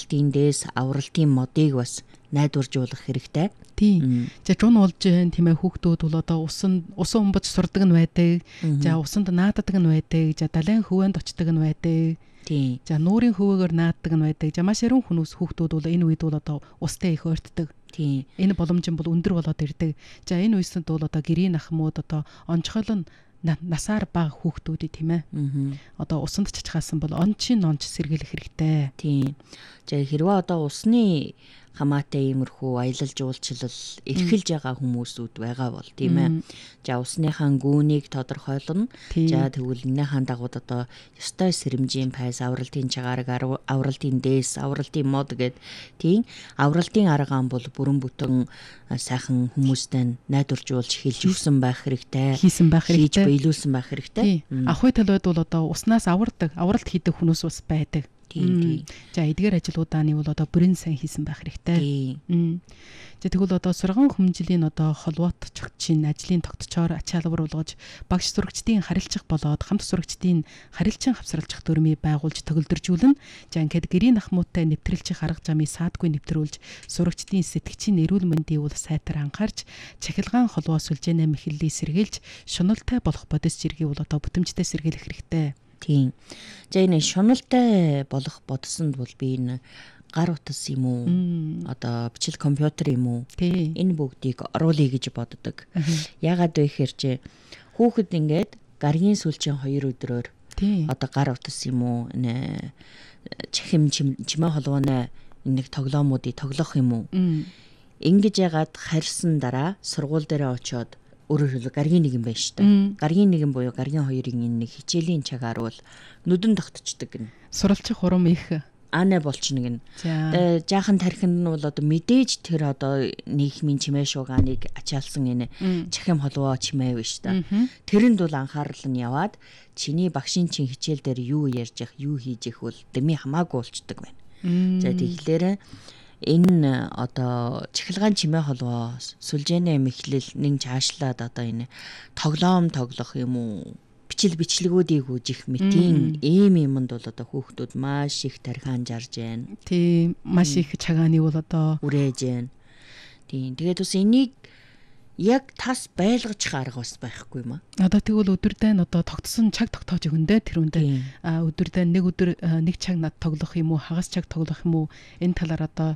авралтын дээс авралтын модыг бас найдваржуулах хэрэгтэй. Тийм. За жун болж байна тийм ээ хүүхдүүд бол одоо усан өмбөж сурдаг нь байдаг. За усанд нааддаг нь байдаг. За далайн хөвөнд очдог нь байдаг. Тийм. За нуурын хөвөөгөр нааддаг нь байдаг. За маш ярун хүмүүс хүүхдүүд бол энэ үед бол одоо устай их ойртдог. Тийм. Энэ боломж нь бол өндөр болоод ирдэг. За энэ үеинд бол одоо гэрийн ахмууд одоо онцгойлон насаар бага хүүхдүүд тийм ээ. Одоо усанд чичгаасан бол онч сэргийлэх хэрэгтэй. Тийм. За хэрвээ одоо усны хамаатай иймэрхүү аялал жуулчлал эрхэлж байгаа хүмүүсүүд байгаа бол тийм ээ. За усныхаа гүүнийг тодорхойлно. За тэгвэл энэхаа дагуу одоо ёстой сэрэмжийн пайс, авралтын чагараг, авралтын дээс, авралтын мод гэд тийм авралтын аргаан бол бүрэн бүтэн сайхан хүмүүстэй найдваржуулж хэлж өгсөн байх хэрэгтэй. Хийсэн байх хэрэгтэй. Хийж биелүүлсэн байх хэрэгтэй. Ахуй талууд бол одоо уснаас авралт хийдэг хүмүүс бас байдаг. Тийм. За эдгээр ажлуудааны бол одоо бүрэн сайн хийсэн байх хэрэгтэй. За тэгвэл одоо сургууль хүмүүжлийн одоо холбоот чогтчийн ажлын тогтцоор ачаалбар болгож багш сурагчдын харилцах болоод хамт сурагчдын харилцан хавсралжих дүрмийг байгуулж төгөлдржүүлнэ. За ингээд гэрийн ахмуудтай нэвтрэлчих арга замыг саадгүй нэвтрүүлж сурагчдын сэтгчийн эрүүл мэндийг бол сайтар анхаарч цахилгаан холбоо сүлжээнэ мэхлэлийг сэргийлж шуналтай болох бодис зэргийг бол одоо бүтэмжтэй сэргийлэх хэрэгтэй. Тийм. За энэ шуналтай болох бодсонд бол би энэ гар утас юм уу? Одоо бичил компьютер юм уу? Энэ бүгдийг оруулъя гэж боддог. Яагаад вэ гэхээр хүүхэд ингээд гаргийн сүүлчийн 2 өдрөөр одоо гар утас юм уу? Энэ чихэм чимээ холбооны нэг тоглоомуудыг тоглох юм уу? Ингэж яагаад харьсан дараа сургууль дээрээ очиод өөрөөр хэлбэл гаргийн нэг юм байна шүү дээ. Гаргийн нэг юм буюу гаргийн 2-ын энэ нэг хичээлийн цагаар бол нүдэн тогтцдог гэнэ. Суралцах хурам их анаа болчихно гэнэ. Жаахан тархинд нь бол одоо мэдээж тэр одоо нийгмийн чимээ шуугааныг ачаалсан энэ чихэм холбоо чимээ байна шүү дээ. Тэрэнд бол анхаарал нь яваад чиний багшийн чин хичээл дээр юу ярьж явах, юу хийж явах бол дэми хамаагүй болчдөг байна. За тэгэхээр энэ одоо чихэлгаан чимээ холбоо сүлжээнэ мэхлэл нэг чаашлаад одоо энэ тоглоом тоглох юм уу бичлэгүүдийг үүжих мэтийн юмд бол одоо хүүхдүүд маш их тархиан жарж байна. Тийм маш их цагааны бол одоо үрээж байна. Тийм тэгээд бас энийг яг тас байлгаж арга бас байхгүй юм аа. Одоо тэгвэл өдөрдөө одоо тогтсон цаг тогтоож өгөндөө тэр үндэ өдөрдөө нэг цаг над тоглох юм уу хагас цаг тоглох юм уу энэ талаар одоо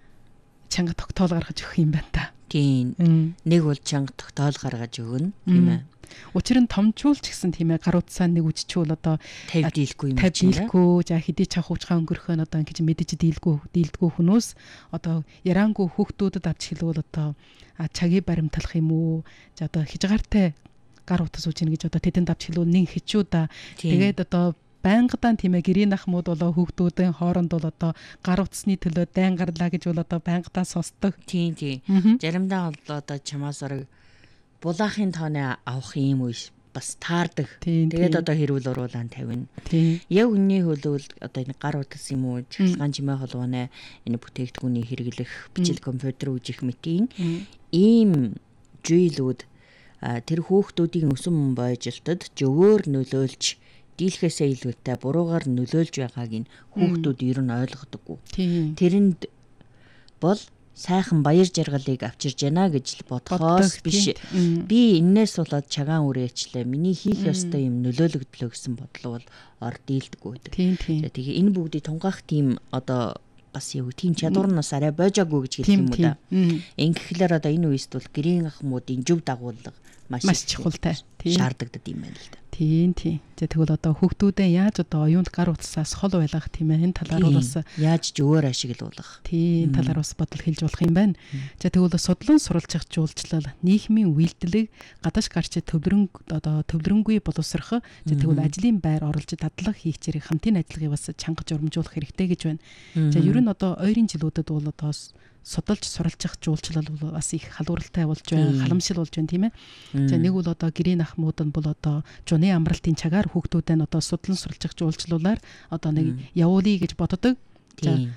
чанга тогтоол гаргаж өгөх юм байна та. Тийм. Нэг бол чанга тогтоол гаргаж өгнө тийм ээ. Учир нь томжуулч гэсэн тийм ээ гар утсаа нэг үжчихвэл одоо тавьд дийлгүй юм байна. Дийлгүй за хэдий чах хуучгаа өнгөрөхөө одоо ингэж мэдэж дийлдэггүй хүмүүс одоо яраангүй хүүхдүүдэд авч хэлвэл одоо цагийг баримтлах юм уу. За одоо хижгаартай гар утас үжинэ гэж одоо тэдэнд авч хэлвэл нэг хичүү да. Тэгээд одоо байнгадаа тийм ээ гэрийн ахмууд болоо хүүхдүүдийн хооронд бол одоо гар утасны төлөө дайн гарлаа гэж бол одоо байнгадаа сонсдог. Тийм. Заримдаа бол одоо чамаас орог булаахын тооны авах юм уу бас таардаг. Тэгээд одоо хэрүүл уруулаан тавина. Яг үнний хөлөөл одоо энэ гар утас юм уу чихэлгаан чимээ холбооны энэ бүтээгдэхүүнийг хэрэглэх бичил компьютер үүжих мэтийн ийм жийлүүд тэр хүүхдүүдийн өсөн бойжилтод зөвөр нөлөөлж дийлхэсээ илүүтэй буруугаар нөлөөлж байгааг нь хүүхдүүд ер нь ойлгодоггүй. Тэрэнд бол сайхан баяр жаргалыг авчирж яана гэж бодхоос биш. Би энээс болоод чагаан үрээчлээ. Миний хийх ёстой юм нөлөөлөгдлөө гэсэн бодлоо бол ор дийлдэггүй байдаг. Тэгээ энэ бүгдийг тунгаах тийм одоо бас юу тийм чадвар нь бас арай боожаагүй гэж хэлэх юм уу да. Ингэхлээр одоо энэ үеист бол гэрийн ахмуудын зөв дагуулга маш чухалтай шаардлагатай юм байна л да. Тийм. За тэгвэл одоо хүүхдүүдээ яаж одоо оюунд гар утсаас хол байлгах тийм ээ энэ талаар бас яаж зөвөр ашиглуулах. Тийм талаар бас бодол хэлж болох юм байна. За тэгвэл судлан суралцах жуулчлал нийгмийн үйлдэлийг гадаж гарч төвлөрөнгүй боловсрох. За тэгвэл ажлын байр оруулж дадлаг хийх зэрэг хамтын ажиллагааг бас чангаж урамжуулах хэрэгтэй гэж байна. За ер нь одоо ойрын жилүүдэд бол одоо судалж суралцах жуулчлал бол бас их халууралтай болж байна, халамжил болж байна тийм ээ. За нэг бол одоо гэрийн ахмууд нь бол одоо жуны амралтын цагаар хүүхдүүдээ одоо судлан суралцах жуулчлалаар одоо нэг явуулъя гэж боддог. За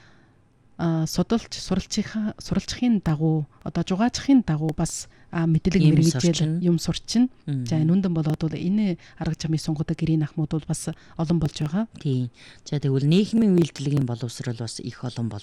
судалж суралцахын дагуу одоо жугаачхын дагуу бас мэдлэг мэргэжил юм сурчин. За нүндэн болоод бол энэ арга замыг сунгадаг гэрийн ахмууд бол бас олон болж байгаа. Тийм. За тэгвэл нийгмийн үйлдвэрлэгийн боловсрол бас их олон болж